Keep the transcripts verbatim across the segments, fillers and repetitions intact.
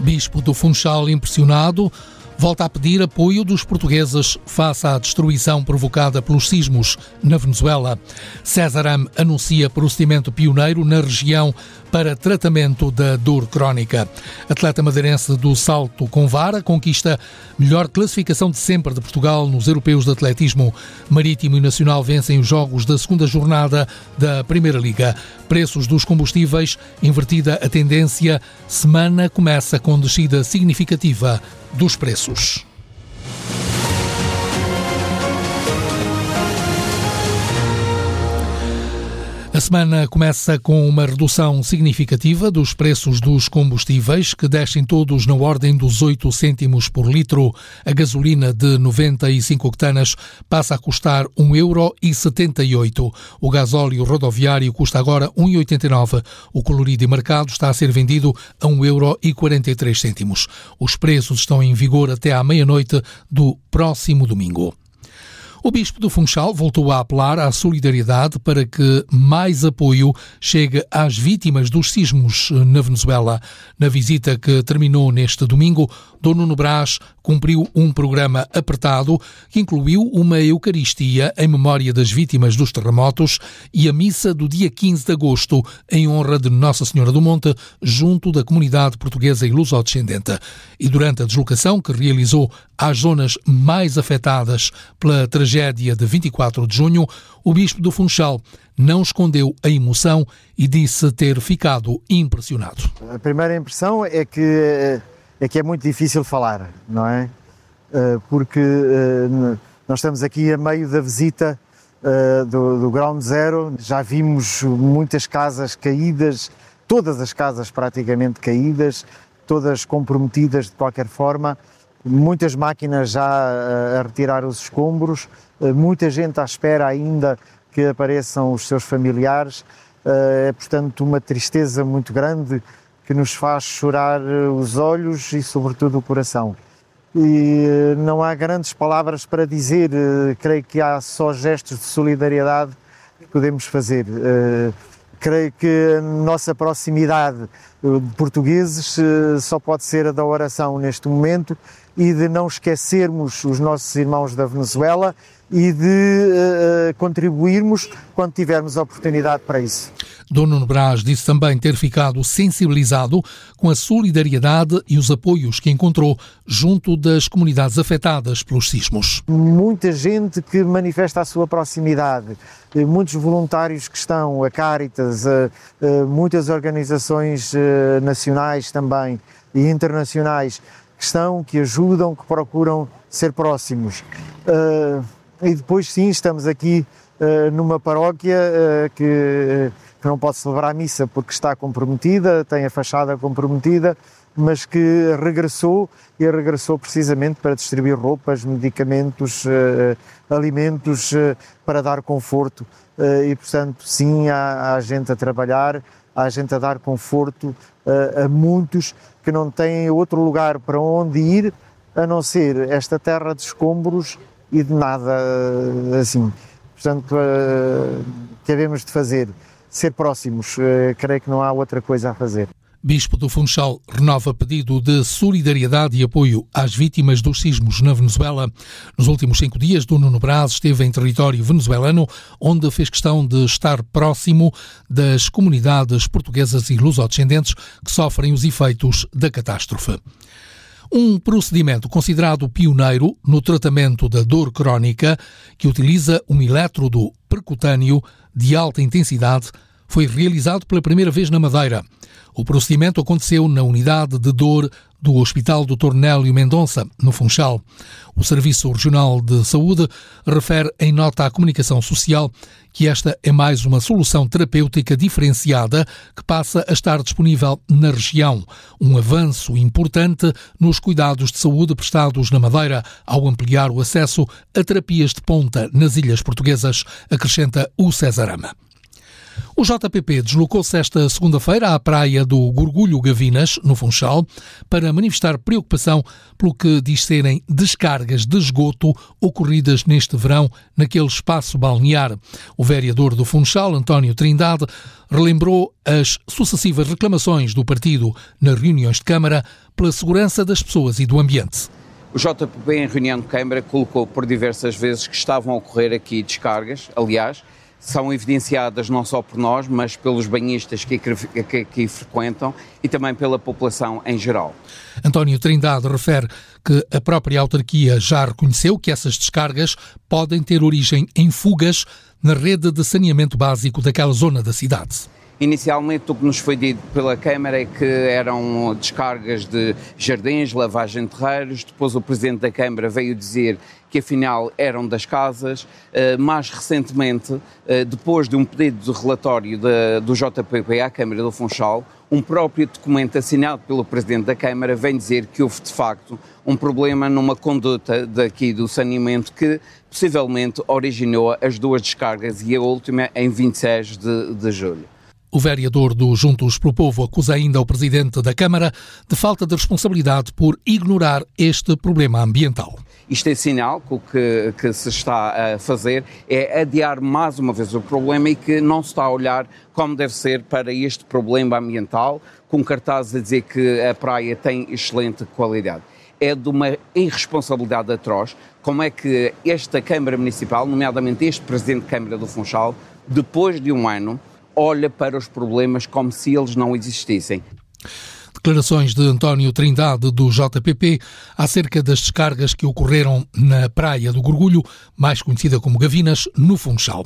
Bispo do Funchal, impressionado, volta a pedir apoio dos portugueses face à destruição provocada pelos sismos na Venezuela. Cesaram anuncia procedimento pioneiro na região para tratamento da dor crónica. Atleta madeirense do salto com vara conquista melhor classificação de sempre de Portugal nos europeus de atletismo. Marítimo e Nacional vencem os jogos da segunda jornada da Primeira Liga. Preços dos combustíveis, invertida a tendência, semana começa com descida significativa dos preços. A semana começa com uma redução significativa dos preços dos combustíveis, que descem todos na ordem dos oito cêntimos por litro. A gasolina de noventa e cinco octanas passa a custar um euro e setenta e oito. O gasóleo rodoviário custa agora um euro e oitenta e nove. O colorido e marcado está a ser vendido a um euro e quarenta e três cêntimos. Os preços estão em vigor até à meia-noite do próximo domingo. O Bispo do Funchal voltou a apelar à solidariedade para que mais apoio chegue às vítimas dos sismos na Venezuela. Na visita que terminou neste domingo, Dom Nuno Brás cumpriu um programa apertado que incluiu uma Eucaristia em memória das vítimas dos terremotos e a missa do dia quinze de agosto em honra de Nossa Senhora do Monte, junto da comunidade portuguesa e luso-descendente. E durante a deslocação que realizou às zonas mais afetadas pela tragédia de vinte e quatro de junho, o Bispo do Funchal não escondeu a emoção e disse ter ficado impressionado. A primeira impressão é que é que é muito difícil falar, não é? Porque nós estamos aqui a meio da visita do, do Ground Zero, já vimos muitas casas caídas, todas as casas praticamente caídas, todas comprometidas de qualquer forma, muitas máquinas já a retirar os escombros, muita gente à espera ainda que apareçam os seus familiares. É, portanto, uma tristeza muito grande que nos faz chorar os olhos e, sobretudo, o coração. E não há grandes palavras para dizer, creio que há só gestos de solidariedade que podemos fazer. Creio que a nossa proximidade de portugueses só pode ser a da oração neste momento e de não esquecermos os nossos irmãos da Venezuela e de uh, contribuirmos quando tivermos a oportunidade para isso. Dom Nuno Brás disse também ter ficado sensibilizado com a solidariedade e os apoios que encontrou junto das comunidades afetadas pelos sismos. Muita gente que manifesta a sua proximidade, muitos voluntários que estão, a Cáritas, muitas organizações nacionais também e internacionais que estão, que ajudam, que procuram ser próximos. E depois sim, estamos aqui numa paróquia que que não pode celebrar a missa porque está comprometida, tem a fachada comprometida, mas que regressou e regressou precisamente para distribuir roupas, medicamentos, uh, alimentos uh, para dar conforto uh, e, portanto, sim, há, há gente a trabalhar, há gente a dar conforto uh, a muitos que não têm outro lugar para onde ir a não ser esta terra de escombros e de nada uh, assim. Portanto, uh, que havemos de fazer? Ser próximos, creio que não há outra coisa a fazer. Bispo do Funchal renova pedido de solidariedade e apoio às vítimas dos sismos na Venezuela. Nos últimos cinco dias, Dom Nuno Brás esteve em território venezuelano, onde fez questão de estar próximo das comunidades portuguesas e luso-descendentes que sofrem os efeitos da catástrofe. Um procedimento considerado pioneiro no tratamento da dor crónica, que utiliza um elétrodo percutâneo de alta intensidade, foi realizado pela primeira vez na Madeira. O procedimento aconteceu na unidade de dor do Hospital doutor Nélio Mendonça, no Funchal. O Serviço Regional de Saúde refere em nota à comunicação social que esta é mais uma solução terapêutica diferenciada que passa a estar disponível na região. Um avanço importante nos cuidados de saúde prestados na Madeira ao ampliar o acesso a terapias de ponta nas ilhas portuguesas, acrescenta o Cesaram. O J P P deslocou-se esta segunda-feira à praia do Gorgulho Gavinas, no Funchal, para manifestar preocupação pelo que diz serem descargas de esgoto ocorridas neste verão naquele espaço balnear. O vereador do Funchal, António Trindade, relembrou as sucessivas reclamações do partido nas reuniões de Câmara pela segurança das pessoas e do ambiente. O J P P, em reunião de Câmara, colocou por diversas vezes que estavam a ocorrer aqui descargas, aliás, são evidenciadas não só por nós, mas pelos banhistas que aqui, que frequentam e também pela população em geral. António Trindade refere que a própria autarquia já reconheceu que essas descargas podem ter origem em fugas na rede de saneamento básico daquela zona da cidade. Inicialmente o que nos foi dito pela Câmara é que eram descargas de jardins, lavagem de terreiros. Depois o Presidente da Câmara veio dizer que afinal eram das casas. Mais recentemente, depois de um pedido de relatório do J P P à Câmara do Funchal, um próprio documento assinado pelo Presidente da Câmara vem dizer que houve de facto um problema numa conduta daqui do saneamento que possivelmente originou as duas descargas e a última em vinte e seis de julho. O vereador do Juntos pelo Povo acusa ainda o Presidente da Câmara de falta de responsabilidade por ignorar este problema ambiental. Isto é sinal que o que, que se está a fazer é adiar mais uma vez o problema e que não se está a olhar como deve ser para este problema ambiental, com cartazes a dizer que a praia tem excelente qualidade. É de uma irresponsabilidade atroz como é que esta Câmara Municipal, nomeadamente este Presidente de Câmara do Funchal, depois de um ano, olha para os problemas como se eles não existissem. Declarações de António Trindade, do J P P, acerca das descargas que ocorreram na praia do Gorgulho, mais conhecida como Gavinas, no Funchal.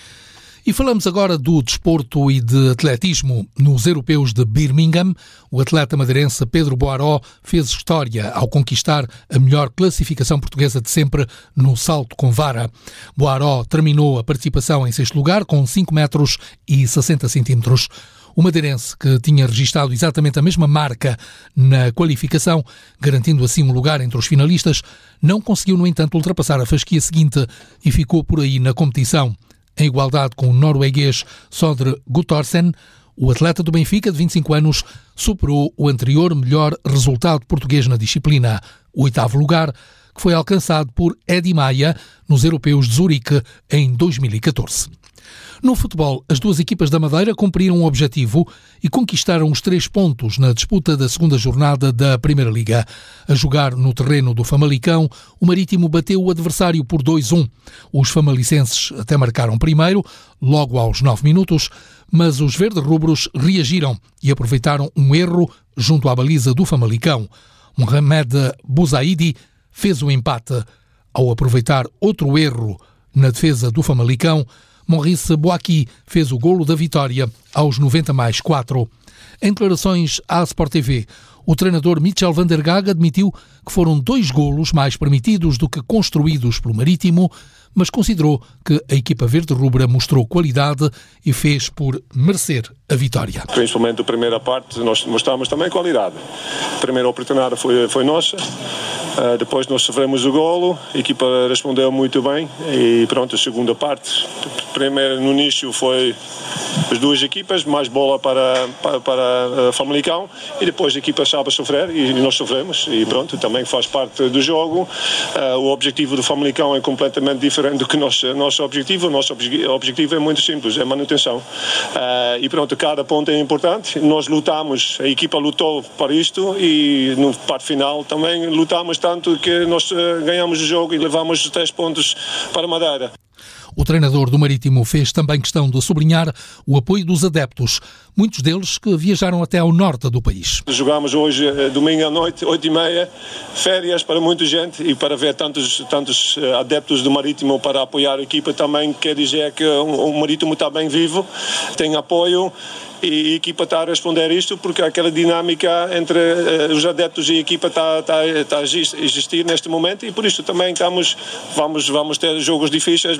E falamos agora do desporto e de atletismo. Nos europeus de Birmingham, o atleta madeirense Pedro Boaró fez história ao conquistar a melhor classificação portuguesa de sempre no salto com vara. Boaró terminou a participação em sexto lugar com cinco metros e sessenta centímetros. O madeirense, que tinha registado exatamente a mesma marca na qualificação, garantindo assim um lugar entre os finalistas, não conseguiu, no entanto, ultrapassar a fasquia seguinte e ficou por aí na competição. Em igualdade com o norueguês Sondre Guttorsen, o atleta do Benfica, de vinte e cinco anos, superou o anterior melhor resultado português na disciplina, o oitavo lugar, que foi alcançado por Edi Maia nos europeus de Zurique em dois mil e catorze. No futebol, as duas equipas da Madeira cumpriram o objetivo e conquistaram os três pontos na disputa da segunda jornada da Primeira Liga. A jogar no terreno do Famalicão, o Marítimo bateu o adversário por dois a um. Os famalicenses até marcaram primeiro, logo aos nove minutos, mas os verde-rubros reagiram e aproveitaram um erro junto à baliza do Famalicão. Mohamed Bouzaidi fez o empate. Ao aproveitar outro erro na defesa do Famalicão, Maurice Boaqui fez o golo da vitória aos noventa mais quatro. Em declarações à Sport T V, o treinador Michel van der Gaag admitiu que foram dois golos mais permitidos do que construídos pelo Marítimo, mas considerou que a equipa verde-rubra mostrou qualidade e fez por merecer a vitória. Principalmente a primeira parte, nós mostramos também qualidade. A primeira oportunidade foi, foi nossa. Uh, depois nós sofremos o golo, a equipa respondeu muito bem e pronto, a segunda parte, primeiro no início foi as duas equipas, mais bola para, para, para uh, Famalicão e depois a equipa sabe sofrer e nós sofremos e pronto, também faz parte do jogo. Uh, o objetivo do Famalicão é completamente diferente do que o nosso, nosso objetivo, o nosso obje, objetivo é muito simples, é manutenção. Uh, e pronto, cada ponto é importante, nós lutamos, a equipa lutou para isto e no parte final também lutamos tanto que nós uh, ganhamos o jogo e levamos os três pontos para Madeira. O treinador do Marítimo fez também questão de sublinhar o apoio dos adeptos, muitos deles que viajaram até ao norte do país. Jogamos hoje, domingo à noite, oito e meia, férias para muita gente e para ver tantos, tantos adeptos do Marítimo para apoiar a equipa também quer dizer que o Marítimo está bem vivo, tem apoio. E a equipa está a responder a isto porque aquela dinâmica entre uh, os adeptos e a equipa está, está, está a existir neste momento e por isso também estamos, vamos, vamos ter jogos difíceis, mais difíceis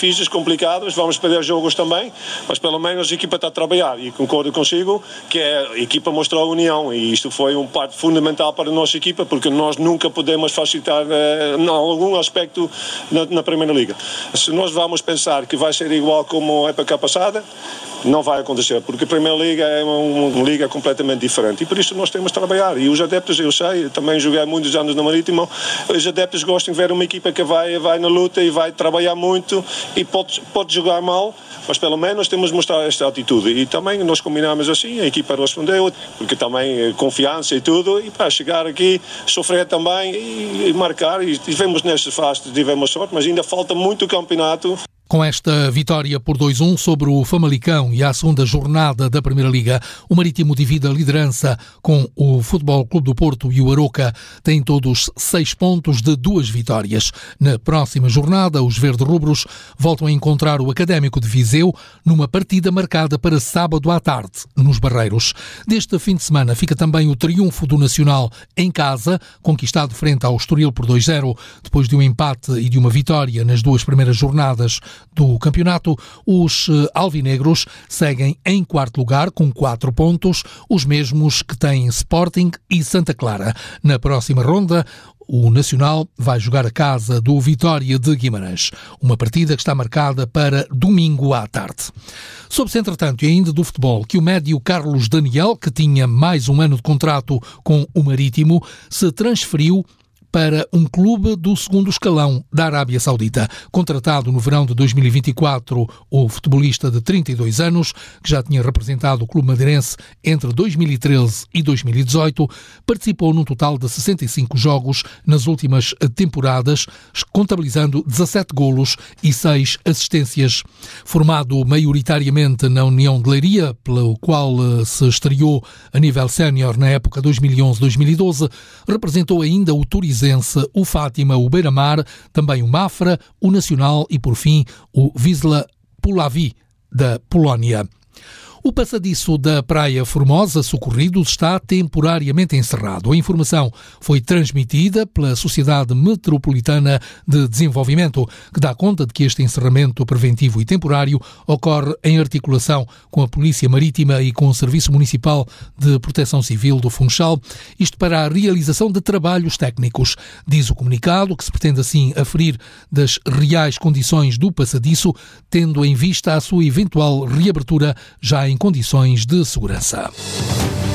difíceis, complicados, vamos perder jogos também, mas pelo menos a equipa está a trabalhar e concordo consigo que a equipa mostrou a união e isto foi um parte fundamental para a nossa equipa porque nós nunca podemos facilitar eh, em algum aspecto na, na Primeira Liga. Se nós vamos pensar que vai ser igual como a época passada, não vai acontecer, porque a Primeira Liga é uma, uma liga completamente diferente e por isso nós temos de trabalhar e os adeptos, eu sei, também joguei muitos anos no Marítimo, os adeptos gostam de ver uma equipa que vai, vai na luta e vai trabalhar muito e pode, pode jogar mal, mas pelo menos temos de mostrar esta atitude e também nós combinamos assim, a equipa respondeu, porque também confiança e tudo, e para chegar aqui, sofrer também e, e marcar, e tivemos nesta fase, tivemos sorte, mas ainda falta muito campeonato. Com esta vitória por dois a um sobre o Famalicão e a segunda jornada da Primeira Liga, o Marítimo divide a liderança com o Futebol Clube do Porto e o Aroca. Têm todos seis pontos de duas vitórias. Na próxima jornada, os verde-rubros voltam a encontrar o Académico de Viseu numa partida marcada para sábado à tarde, nos Barreiros. Deste fim de semana fica também o triunfo do Nacional em casa, conquistado frente ao Estoril por dois a zero, depois de um empate e de uma vitória nas duas primeiras jornadas do campeonato. Os alvinegros seguem em quarto lugar com quatro pontos, os mesmos que têm Sporting e Santa Clara. Na próxima ronda, o Nacional vai jogar a casa do Vitória de Guimarães, uma partida que está marcada para domingo à tarde. Soube-se, entretanto, e ainda do futebol, que o médio Carlos Daniel, que tinha mais um ano de contrato com o Marítimo, se transferiu para um clube do segundo escalão da Arábia Saudita. Contratado no verão de dois mil e vinte e quatro, o futebolista de trinta e dois anos, que já tinha representado o clube madeirense entre dois mil e treze e dois mil e dezoito, participou num total de sessenta e cinco jogos nas últimas temporadas, contabilizando dezassete golos e seis assistências. Formado maioritariamente na União de Leiria, pelo qual se estreou a nível sénior na época dois mil e onze a dois mil e doze, representou ainda o Turizem, o Fátima, o Beira-Mar, também o Mafra, o Nacional e, por fim, o Wisła Puławy, da Polónia. O passadiço da Praia Formosa Socorridos está temporariamente encerrado. A informação foi transmitida pela Sociedade Metropolitana de Desenvolvimento, que dá conta de que este encerramento preventivo e temporário ocorre em articulação com a Polícia Marítima e com o Serviço Municipal de Proteção Civil do Funchal, isto para a realização de trabalhos técnicos. Diz o comunicado que se pretende assim aferir das reais condições do passadiço, tendo em vista a sua eventual reabertura já em em condições de segurança.